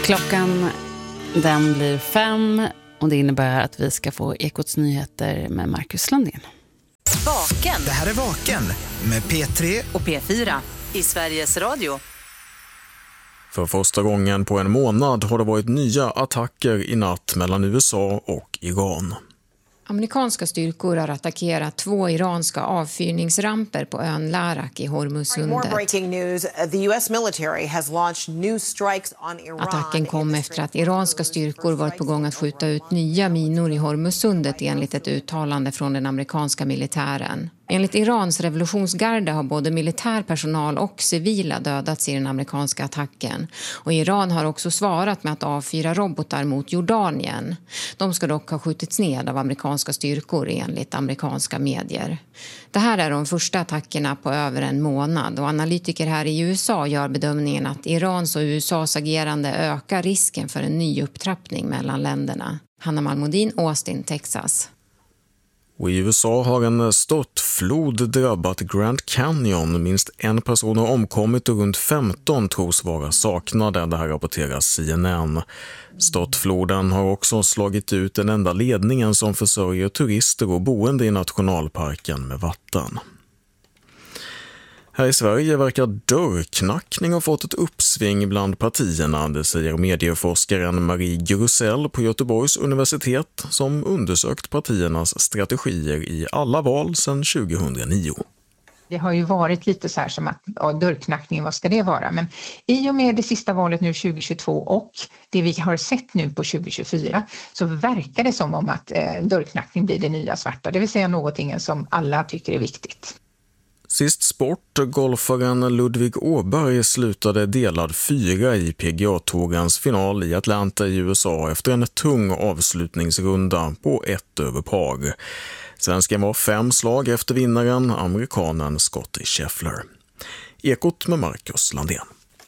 Klockan den blir 5 och det innebär att vi ska få Ekots nyheter med Marcus Landén. Vaken. Det här är Vaken med P3 och P4 i Sveriges Radio. För första gången på en månad har det varit nya attacker i natt mellan USA och Iran. Amerikanska styrkor har attackerat 2 iranska avfyrningsramper på ön Larak i Hormuzsundet. Attacken kom efter att iranska styrkor varit på gång att skjuta ut nya minor i Hormuzsundet enligt ett uttalande från den amerikanska militären. Enligt Irans revolutionsgarde har både militärpersonal och civila dödats i den amerikanska attacken. Och Iran har också svarat med att avfyra robotar mot Jordanien. De ska dock ha skjutits ned av amerikanska styrkor enligt amerikanska medier. Det här är de första attackerna på över en månad och analytiker här i USA gör bedömningen att Irans och USAs agerande ökar risken för en ny upptrappning mellan länderna. Hanna Malmodin, Austin, Texas. Och i USA har en störtflod drabbat Grand Canyon. Minst en person har omkommit och runt 15 tros vara saknade, det här rapporterar CNN. Störtfloden har också slagit ut den enda ledningen som försörjer turister och boende i nationalparken med vatten. Här i Sverige verkar dörrknackning ha fått ett uppsving bland partierna, det säger medieforskaren Marie Grusell på Göteborgs universitet som undersökt partiernas strategier i alla val sedan 2009. Det har ju varit lite så här som att dörrknackning, vad ska det vara? Men i och med det sista valet nu 2022 och det vi har sett nu på 2024 så verkar det som om att dörrknackning blir det nya svarta, det vill säga någonting som alla tycker är viktigt. Sist sport, golfaren Ludvig Åberg slutade delad 4 i PGA-tourens final i Atlanta i USA efter en tung avslutningsrunda på 1 över par. Svensken var 5 slag efter vinnaren, amerikanen Scottie Scheffler. Ekot med Marcus Landén.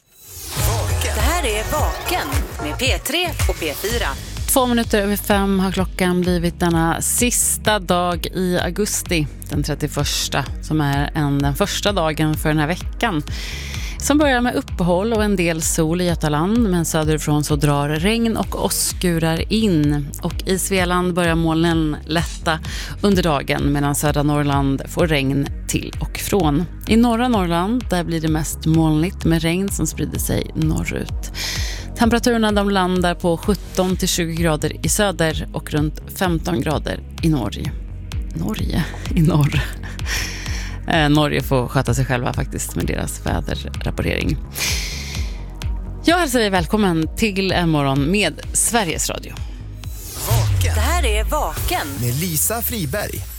Det här är Vaken med P3 och P4. 2 minuter över 5 har klockan blivit denna sista dag i augusti, den 31, som är den första dagen för den här veckan. Som börjar med uppehåll och en del sol i Götaland, men söderifrån så drar regn och åskurar in. Och i Svealand börjar molnen lätta under dagen medan södra Norrland får regn till och från. I norra Norrland där blir det mest molnigt med regn som sprider sig norrut. Temperaturen de landar på 17-20 grader i söder och runt 15 grader i Norge. I norr. Norge får sköta sig själva faktiskt med deras väderrapportering. Jag hälsar dig välkommen till en morgon med Sveriges Radio. Det här är Vaken med Lisa Friberg